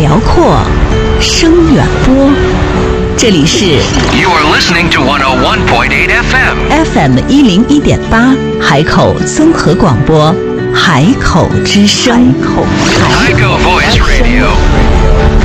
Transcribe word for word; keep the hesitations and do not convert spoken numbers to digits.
辽阔，声远播。这里是 You are listening to one oh one point eight F M F M 一零一点八海口综合广播，海口之声。 海口 Voice Radio。